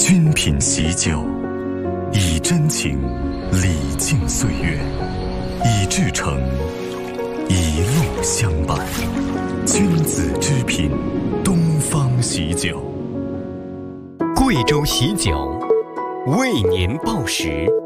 君品喜酒，以真情礼敬岁月，以至诚，一路相伴。君子之品，东方喜酒。 贵州喜酒为您报时。